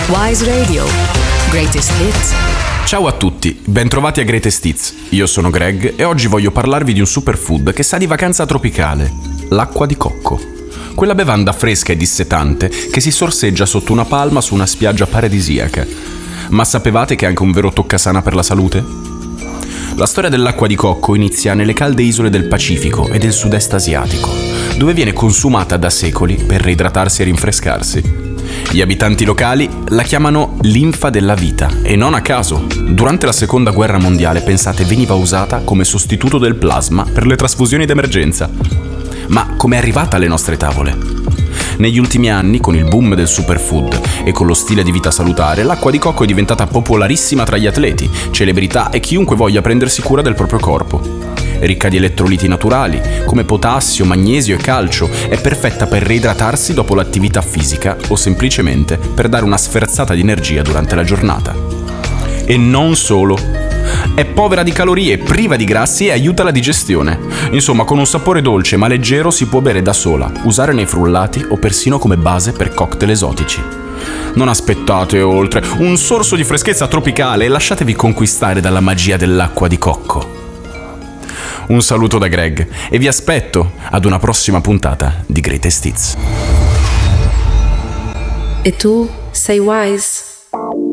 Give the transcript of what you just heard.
Wise Radio. Greatest Hits. Ciao a tutti, bentrovati a Greatest Hits. Io sono Greg e oggi voglio parlarvi di un superfood che sa di vacanza tropicale, l'acqua di cocco. Quella bevanda fresca e dissetante che si sorseggia sotto una palma su una spiaggia paradisiaca. Ma sapevate che è anche un vero toccasana per la salute? La storia dell'acqua di cocco inizia nelle calde isole del Pacifico e del sud-est asiatico, dove viene consumata da secoli per reidratarsi e rinfrescarsi. Gli abitanti locali la chiamano linfa della vita e non a caso. Durante la seconda guerra mondiale, pensate, veniva usata come sostituto del plasma per le trasfusioni d'emergenza. Ma com'è arrivata alle nostre tavole? Negli ultimi anni, con il boom del superfood e con lo stile di vita salutare, l'acqua di cocco è diventata popolarissima tra gli atleti, celebrità e chiunque voglia prendersi cura del proprio corpo. Ricca di elettroliti naturali, come potassio, magnesio e calcio, è perfetta per reidratarsi dopo l'attività fisica o semplicemente per dare una sferzata di energia durante la giornata. E non solo. È povera di calorie, priva di grassi e aiuta la digestione. Insomma, con un sapore dolce ma leggero si può bere da sola, usare nei frullati o persino come base per cocktail esotici. Non aspettate oltre, un sorso di freschezza tropicale e lasciatevi conquistare dalla magia dell'acqua di cocco. Un saluto da Greg e vi aspetto ad una prossima puntata di Greatest Hits. E tu sei wise?